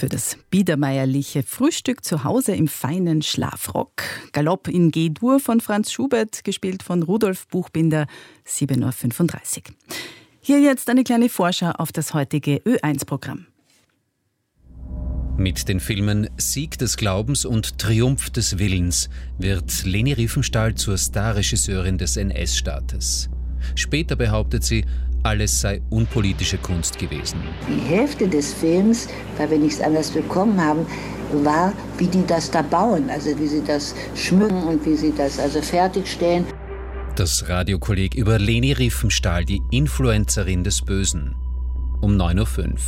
für das biedermeierliche Frühstück zu Hause im feinen Schlafrock. Galopp in G-Dur von Franz Schubert, gespielt von Rudolf Buchbinder, 7.35 Uhr. Hier jetzt eine kleine Vorschau auf das heutige Ö1-Programm. Mit den Filmen Sieg des Glaubens und Triumph des Willens wird Leni Riefenstahl zur Starregisseurin des NS-Staates. Später behauptet sie, alles sei unpolitische Kunst gewesen. Die Hälfte des Films, weil wir nichts anderes bekommen haben, war, wie die das da bauen, also wie sie das schmücken und wie sie das also fertigstellen. Das Radiokolleg über Leni Riefenstahl, die Influencerin des Bösen. Um 9.05 Uhr.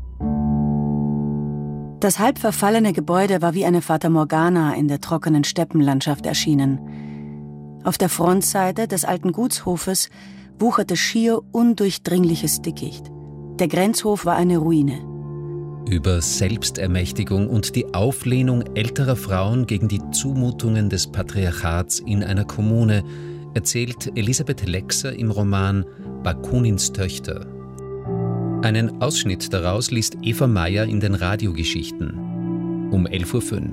Das halb verfallene Gebäude war wie eine Fata Morgana in der trockenen Steppenlandschaft erschienen. Auf der Frontseite des alten Gutshofes wucherte schier undurchdringliches Dickicht. Der Grenzhof war eine Ruine. Über Selbstermächtigung und die Auflehnung älterer Frauen gegen die Zumutungen des Patriarchats in einer Kommune erzählt Elisabeth Lexer im Roman Bakunins Töchter. Einen Ausschnitt daraus liest Eva Meyer in den Radiogeschichten. Um 11.05 Uhr.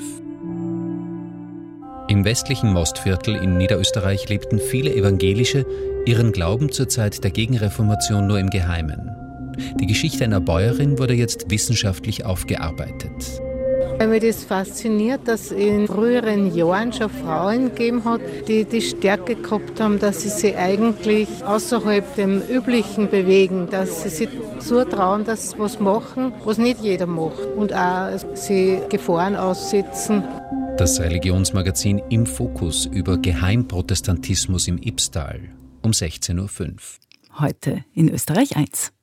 Im westlichen Mostviertel in Niederösterreich lebten viele Evangelische ihren Glauben zur Zeit der Gegenreformation nur im Geheimen. Die Geschichte einer Bäuerin wurde jetzt wissenschaftlich aufgearbeitet. Mich das fasziniert, dass es in früheren Jahren schon Frauen gegeben hat, die die Stärke gehabt haben, dass sie sich eigentlich außerhalb dem Üblichen bewegen, dass sie sich zutrauen, dass sie was machen, was nicht jeder macht und auch sie Gefahren aussetzen. Das Religionsmagazin Im Fokus über Geheimprotestantismus im Ybbstal um 16.05 Uhr. Heute in Österreich 1.